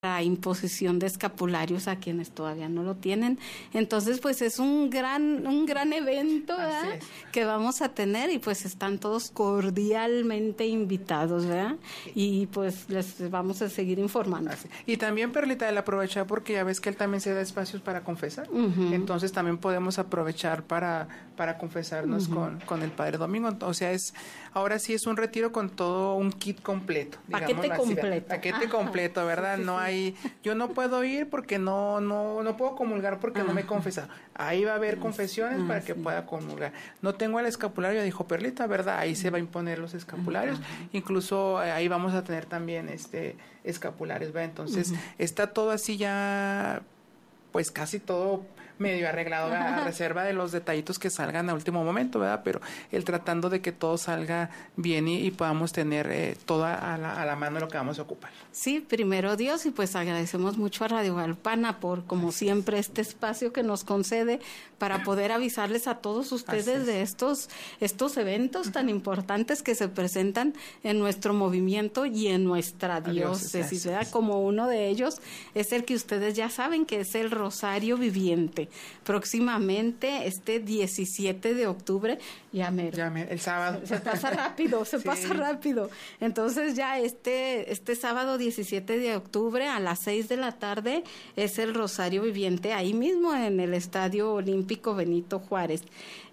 la imposición de escapularios a quienes todavía no lo tienen. Entonces, pues es un gran evento, ¿verdad?, que vamos a tener, y pues están todos cordialmente invitados, ¿verdad? Y pues les vamos a seguir informando. Y también, Perlita, el aprovechar, porque ya ves que él también se da espacios para confesar. Entonces también podemos aprovechar para confesarnos con el Padre Domingo. O sea, ahora sí es un retiro con todo un kit completo. Paquete completo. Paquete completo, ¿verdad? Sí, no hay, yo no puedo ir porque no puedo comulgar porque no me he confesado. Ahí va a haber confesiones para que pueda comulgar. No tengo el escapulario, dijo Perlita, ¿verdad? Ahí se va a imponer los escapularios. Incluso ahí vamos a tener también escapularios, ¿verdad? Entonces está todo así ya, pues casi todo medio arreglado, a reserva de los detallitos que salgan a último momento, ¿verdad? Pero el tratando de que todo salga bien y podamos tener todo a la mano lo que vamos a ocupar. Sí, primero Dios, y pues agradecemos mucho a Radio Guadalupana por, como siempre, este espacio que nos concede para poder avisarles a todos ustedes de estos eventos tan importantes que se presentan en nuestro movimiento y en nuestra diócesis, ¿verdad? Como uno de ellos es el que ustedes ya saben, que es el Rosario Viviente. Próximamente, 17 de octubre, el sábado. Se pasa rápido, pasa rápido. Entonces ya este sábado 17 de octubre a las 6 de la tarde es el Rosario Viviente, ahí mismo en el Estadio Olímpico Benito Juárez.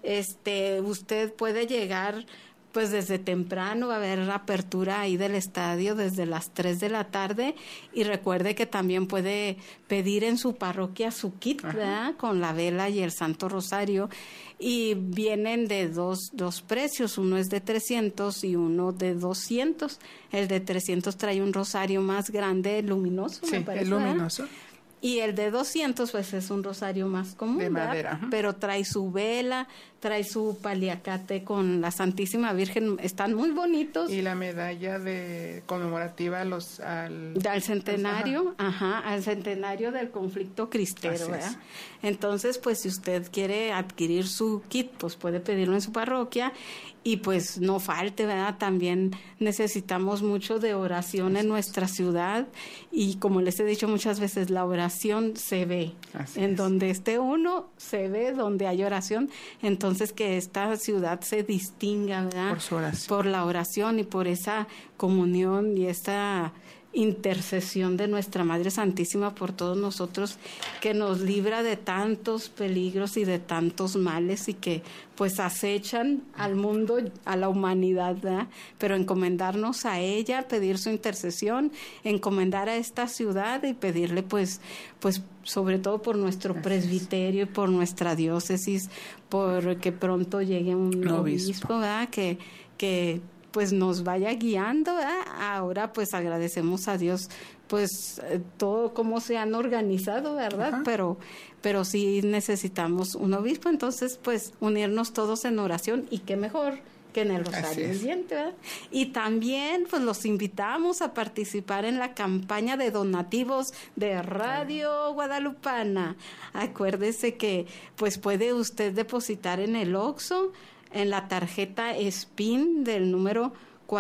Usted puede llegar pues desde temprano, va a haber apertura ahí del estadio desde las 3 de la tarde, y recuerde que también puede pedir en su parroquia su kit, ¿verdad?, con la vela y el Santo Rosario, y vienen de dos precios, uno es de 300 y uno de 200. El de 300 trae un rosario más grande, luminoso, me parece, es luminoso. Y el de 200, pues es un rosario más común, de madera, pero trae su vela, trae su paliacate con la Santísima Virgen, están muy bonitos. Y la medalla conmemorativa al centenario, al centenario del conflicto cristero, ¿verdad? Entonces, pues si usted quiere adquirir su kit, pues puede pedirlo en su parroquia, y pues no falte, ¿verdad? También necesitamos mucho de oración en nuestra ciudad, y como les he dicho muchas veces, la oración se ve. Donde esté uno, se ve donde hay oración. Entonces, que esta ciudad se distinga, ¿verdad?, por su oración, por la oración y por esa comunión y esta intercesión de nuestra Madre Santísima por todos nosotros, que nos libra de tantos peligros y de tantos males, y que pues acechan al mundo, a la humanidad, ¿verdad? Pero encomendarnos a ella, pedir su intercesión, encomendar a esta ciudad y pedirle pues sobre todo por nuestro presbiterio y por nuestra diócesis, porque pronto llegue un obispo, ¿verdad?, que pues nos vaya guiando, ¿verdad? Ahora pues agradecemos a Dios pues todo cómo se han organizado, ¿verdad? Pero sí necesitamos un obispo. Entonces pues unirnos todos en oración, y qué mejor que en el Rosario Viviente, ¿verdad? Y también pues los invitamos a participar en la campaña de donativos de Radio Guadalupana. Acuérdese que pues puede usted depositar en el OXXO, en la tarjeta SPIN del número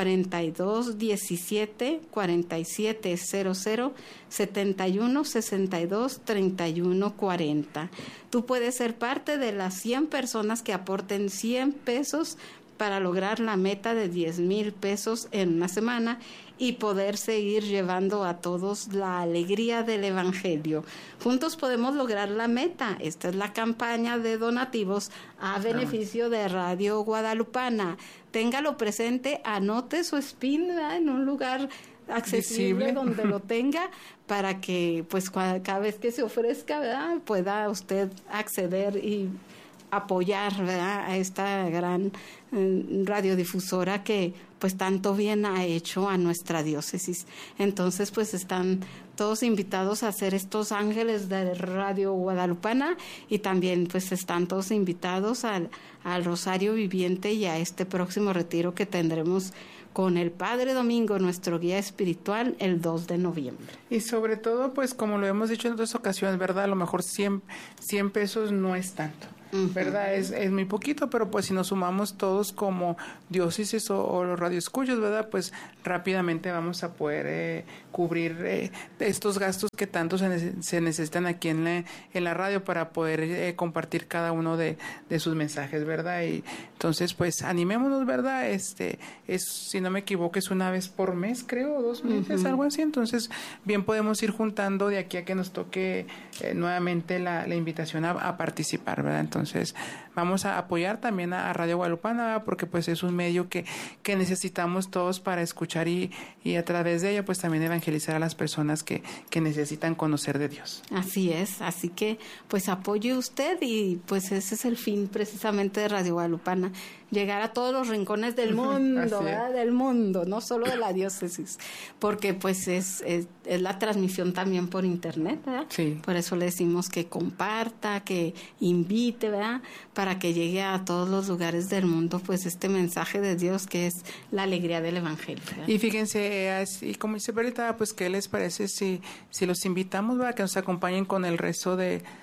4217 4700 71 62 31 40. Tú puedes ser parte de las 100 personas que aporten 100 pesos para lograr la meta de 10,000 pesos en una semana y poder seguir llevando a todos la alegría del Evangelio. Juntos podemos lograr la meta. Esta es la campaña de donativos a beneficio de Radio Guadalupana. Téngalo presente, anote su SPIN, ¿verdad?, en un lugar accesible donde lo tenga, para que pues cada vez que se ofrezca, ¿verdad?, pueda usted acceder y apoyar, ¿verdad?, a esta gran radiodifusora que pues tanto bien ha hecho a nuestra diócesis. Entonces pues están todos invitados a ser estos ángeles de Radio Guadalupana, y también pues están todos invitados al Rosario Viviente y a este próximo retiro que tendremos con el Padre Domingo, nuestro guía espiritual, el 2 de noviembre. Y sobre todo, pues como lo hemos dicho en otras ocasiones, ¿verdad?, a lo mejor 100 pesos no es tanto. ¿verdad? Es muy poquito, pero pues si nos sumamos todos como diócesis o los radioescuchos, ¿verdad? Pues rápidamente vamos a poder cubrir estos gastos que tanto se necesitan aquí en la radio para poder compartir cada uno de sus mensajes, ¿verdad? Y entonces, pues animémonos, ¿verdad? Si no me equivoco, es una vez por mes, creo, 2 meses, algo así. Entonces, bien podemos ir juntando de aquí a que nos toque nuevamente la invitación a participar, ¿verdad? Entonces, vamos a apoyar también a Radio Guadalupana, ¿verdad? Porque pues es un medio que necesitamos todos para escuchar y a través de ella pues también evangelizar a las personas que necesitan conocer de Dios. Así es, así que pues apoye usted y pues ese es el fin precisamente de Radio Guadalupana, llegar a todos los rincones del mundo, ¿verdad? Del mundo, no solo de la diócesis, porque pues es la transmisión también por internet, ¿verdad? Sí. Por eso le decimos que comparta, que invite, ¿verdad? Para que llegue a todos los lugares del mundo pues este mensaje de Dios que es la alegría del Evangelio, ¿verdad? Y fíjense, así como dice Perlita, pues ¿qué les parece si los invitamos, ¿verdad? Que nos acompañen con el rezo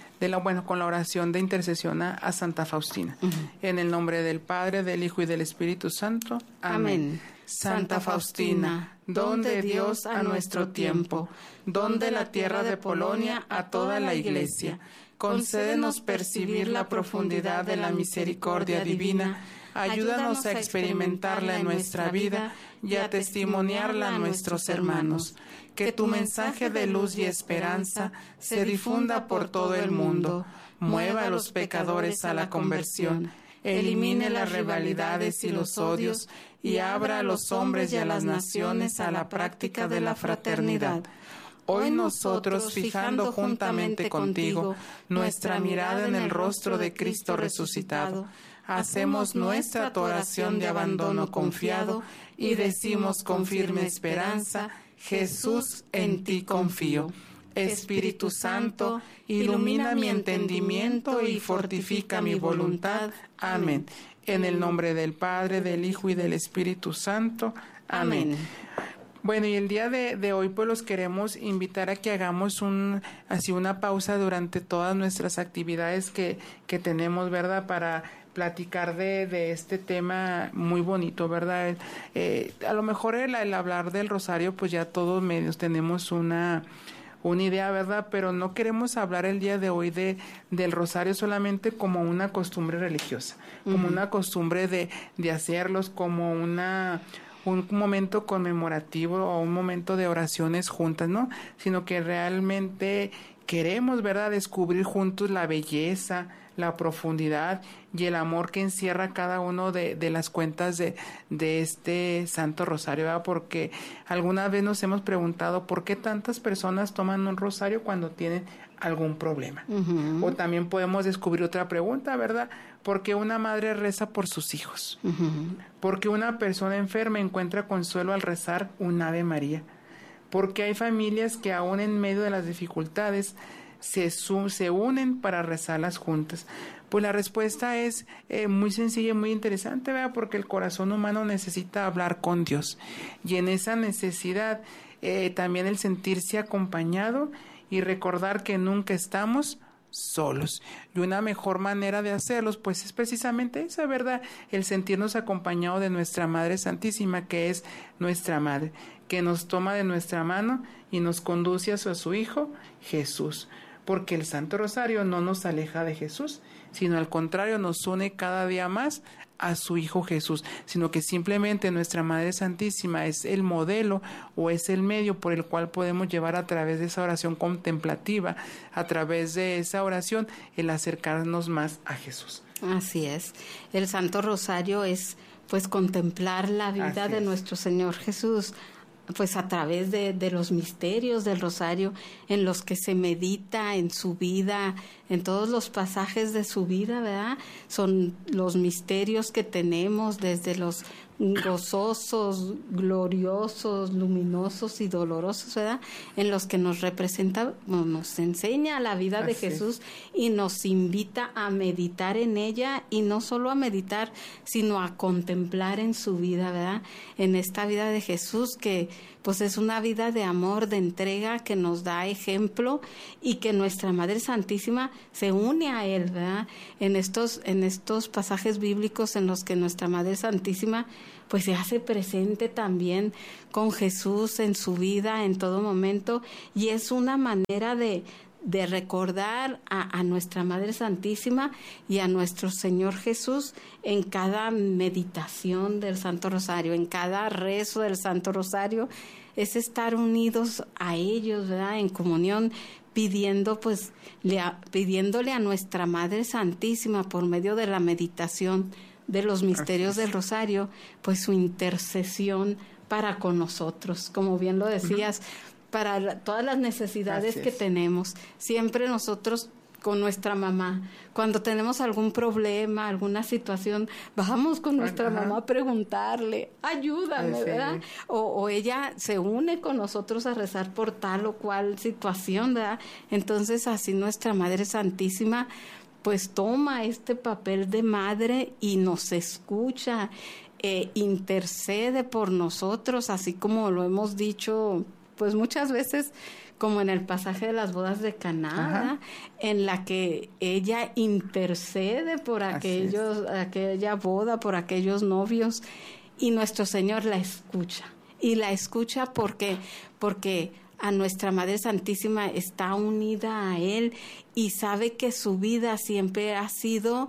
con la oración de intercesión a Santa Faustina. En el nombre del Padre, del Hijo y del Espíritu Santo. Amén. Santa Faustina, don de Dios a nuestro tiempo, don de la tierra de Polonia a toda la Iglesia, concédenos percibir la profundidad de la misericordia divina, ayúdanos a experimentarla en nuestra vida y a testimoniarla a nuestros hermanos. Que tu mensaje de luz y esperanza se difunda por todo el mundo, mueva a los pecadores a la conversión, elimine las rivalidades y los odios y abra a los hombres y a las naciones a la práctica de la fraternidad. Hoy nosotros, fijando juntamente contigo nuestra mirada en el rostro de Cristo resucitado, hacemos nuestra tu oración de abandono confiado y decimos con firme esperanza: Jesús, en ti confío. Espíritu Santo, ilumina mi entendimiento y fortifica mi voluntad. Amén. En el nombre del Padre, del Hijo y del Espíritu Santo. Amén. Bueno, y el día de hoy pues los queremos invitar a que hagamos una pausa durante todas nuestras actividades que tenemos, ¿verdad? Para platicar de este tema muy bonito, ¿verdad? A lo mejor el hablar del rosario, pues ya todos medios tenemos una idea, ¿verdad? Pero no queremos hablar el día de hoy del rosario solamente como una costumbre religiosa, como una costumbre de hacerlos, como un momento conmemorativo o un momento de oraciones juntas, ¿no? Sino que realmente queremos, ¿verdad?, descubrir juntos la belleza, la profundidad y el amor que encierra cada uno de las cuentas de este Santo Rosario, ¿verdad? Porque alguna vez nos hemos preguntado por qué tantas personas toman un rosario cuando tienen algún problema. O también podemos descubrir otra pregunta, ¿verdad? ¿Por qué una madre reza por sus hijos? ¿Por qué una persona enferma encuentra consuelo al rezar un Ave María? Porque hay familias que aún en medio de las dificultades se unen para rezarlas juntas. Pues la respuesta es muy sencilla y muy interesante, ¿verdad? Porque el corazón humano necesita hablar con Dios. Y en esa necesidad también el sentirse acompañado y recordar que nunca estamos solos. Y una mejor manera de hacerlos, pues es precisamente esa, ¿verdad? El sentirnos acompañados de nuestra Madre Santísima, que es nuestra Madre, que nos toma de nuestra mano y nos conduce a su Hijo, Jesús. Porque el Santo Rosario no nos aleja de Jesús, sino al contrario nos une cada día más a su Hijo Jesús, sino que simplemente nuestra Madre Santísima es el modelo o es el medio por el cual podemos llevar a través de esa oración contemplativa, a través de esa oración, el acercarnos más a Jesús. Así es. El Santo Rosario es pues contemplar la vida de nuestro Señor Jesús, pues a través de los misterios del rosario en los que se medita en su vida, en todos los pasajes de su vida, ¿verdad? Son los misterios que tenemos desde los gozosos, gloriosos, luminosos y dolorosos, ¿verdad? En los que nos representa, nos enseña la vida de Jesús y nos invita a meditar en ella, y no solo a meditar, sino a contemplar en su vida, ¿verdad? En esta vida de Jesús que pues es una vida de amor, de entrega, que nos da ejemplo, y que nuestra Madre Santísima se une a Él, ¿verdad? En estos pasajes bíblicos en los que nuestra Madre Santísima pues se hace presente también con Jesús en su vida en todo momento, y es una manera de recordar a nuestra Madre Santísima y a nuestro Señor Jesús en cada meditación del Santo Rosario, en cada rezo del Santo Rosario. Es estar unidos a ellos, ¿verdad? En comunión, pidiéndole a nuestra Madre Santísima, por medio de la meditación de los misterios del Rosario, pues su intercesión para con nosotros, como bien lo decías, para todas las necesidades que tenemos. Siempre nosotros con nuestra mamá, cuando tenemos algún problema, alguna situación, bajamos con nuestra mamá a preguntarle, ayúdame, ¿verdad? O ella se une con nosotros a rezar por tal o cual situación, ¿verdad? Entonces así nuestra Madre Santísima pues toma este papel de madre y nos escucha, intercede por nosotros, así como lo hemos dicho pues muchas veces, como en el pasaje de las bodas de Caná, en la que ella intercede por aquella boda, por aquellos novios, y nuestro Señor la escucha. Y la escucha porque a nuestra Madre Santísima está unida a Él, y sabe que su vida siempre ha sido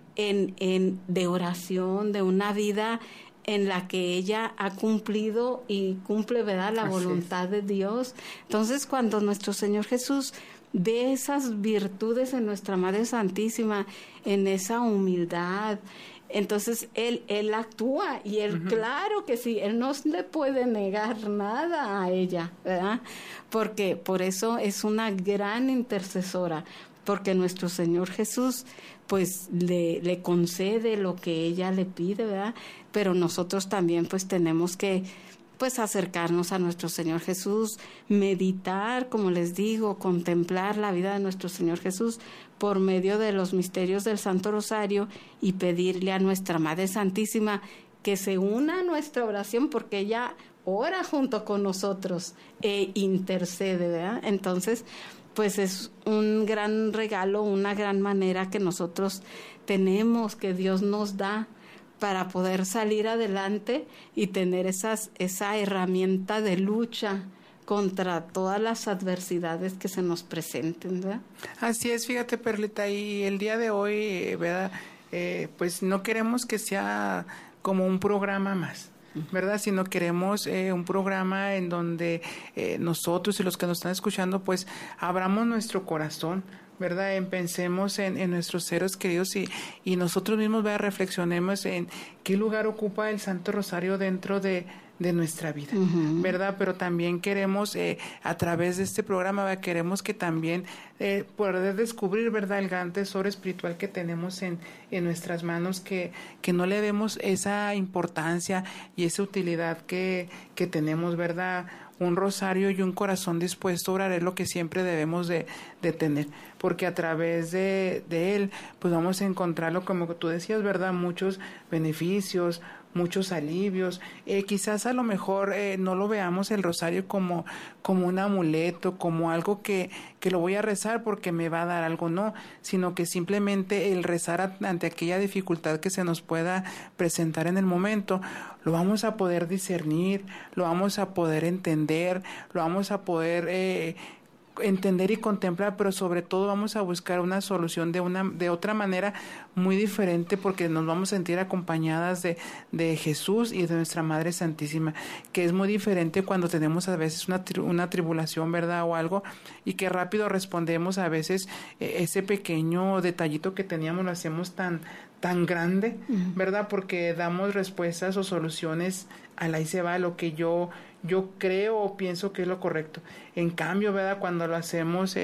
de oración, de una vida en la que ella ha cumplido y cumple, ¿verdad?, la voluntad de Dios. Entonces, cuando nuestro Señor Jesús ve esas virtudes en nuestra Madre Santísima, en esa humildad, entonces Él actúa, y Él, claro que sí, Él no le puede negar nada a ella, ¿verdad? Porque por eso es una gran intercesora, porque nuestro Señor Jesús pues le concede lo que ella le pide, ¿verdad? Pero nosotros también pues tenemos que pues acercarnos a nuestro Señor Jesús, meditar, como les digo, contemplar la vida de nuestro Señor Jesús por medio de los misterios del Santo Rosario, y pedirle a nuestra Madre Santísima que se una a nuestra oración, porque ella ora junto con nosotros e intercede, ¿verdad? Entonces, pues es un gran regalo, una gran manera que nosotros tenemos, que Dios nos da para poder salir adelante y tener esa herramienta de lucha contra todas las adversidades que se nos presenten, ¿verdad? Así es, fíjate, Perlita, y el día de hoy, ¿verdad? Pues no queremos que sea como un programa más, ¿verdad? Sino queremos un programa en donde nosotros y los que nos están escuchando pues abramos nuestro corazón, ¿verdad? Pensemos en nuestros seres queridos, y nosotros mismos, ¿verdad?, reflexionemos en qué lugar ocupa el Santo Rosario dentro de nuestra vida, ¿verdad? Pero también queremos, a través de este programa, ¿verdad?, queremos que también poder descubrir, ¿verdad?, el gran tesoro espiritual que tenemos en nuestras manos, que no le demos esa importancia y esa utilidad que tenemos, ¿verdad? Un rosario y un corazón dispuesto a orar es lo que siempre debemos de tener, porque a través de él pues vamos a encontrarlo, como tú decías, ¿verdad?, muchos beneficios, muchos alivios. Quizás a lo mejor no lo veamos el rosario como un amuleto, como algo que lo voy a rezar porque me va a dar algo, no, sino que simplemente el rezar ante aquella dificultad que se nos pueda presentar en el momento, lo vamos a poder discernir, lo vamos a poder entender, lo vamos a poder entender y contemplar, pero sobre todo vamos a buscar una solución de otra manera muy diferente, porque nos vamos a sentir acompañadas de Jesús y de nuestra Madre Santísima, que es muy diferente cuando tenemos a veces una tribulación, ¿verdad?, o algo, y que rápido respondemos. A veces ese pequeño detallito que teníamos lo hacemos tan grande, ¿verdad?, porque damos respuestas o soluciones al ahí se va, lo que yo creo o pienso que es lo correcto. En cambio, ¿verdad?, cuando lo hacemos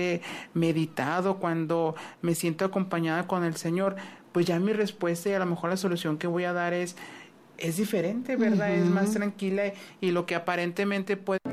meditado, cuando me siento acompañada con el Señor, pues ya mi respuesta y a lo mejor la solución que voy a dar es diferente, ¿verdad? Es más tranquila, y lo que aparentemente puede